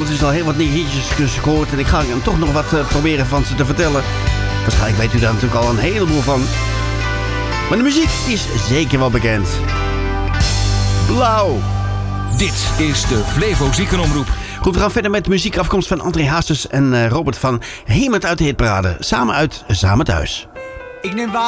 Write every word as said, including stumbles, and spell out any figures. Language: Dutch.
ondertussen al heel wat liedjes gehoord. En ik ga toch nog wat uh, proberen van ze te vertellen. Waarschijnlijk weet u daar natuurlijk al een heleboel van. Maar de muziek is zeker wel bekend. Blauw. Dit is de Flevo Ziekenomroep. Goed, we gaan verder met muziek afkomst van André Hazes en uh, Robert van Hemert uit de Hitparade. Samen uit Samen Thuis. Ik neem